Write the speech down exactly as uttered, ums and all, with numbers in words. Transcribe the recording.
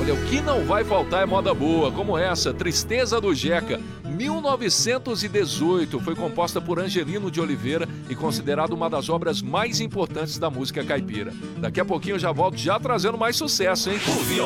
Olha, o que não vai faltar é moda boa, como essa, Tristeza do Jeca, mil novecentos e dezoito, foi composta por Angelino de Oliveira e considerada uma das obras mais importantes da música caipira. Daqui a pouquinho eu já volto já trazendo mais sucesso, hein?